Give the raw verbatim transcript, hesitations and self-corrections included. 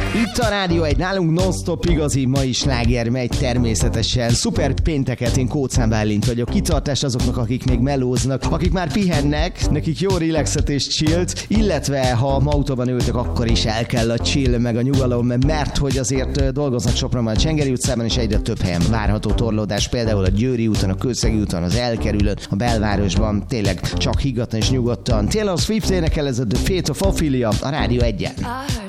Itt a Rádió egy, nálunk non-stop igazi mai sláger megy természetesen. Szuper pénteket, én Kócán Bálint vagyok. Kitartás azoknak, akik még melóznak, akik már pihennek, nekik jó relaxet és chillt, illetve ha ma autóban ültök, akkor is el kell a chill meg a nyugalom, mert hogy azért dolgoznak Sopronban, a Csengeri utcában, és egyre több helyen várható torlódás, például a Győri úton, a Kőszegi úton, az Elkerülőn, a belvárosban, tényleg csak higgadtan és nyugodtan. Taylor Swift énekel, ez a The Fate of Ophelia a Rádió egyen.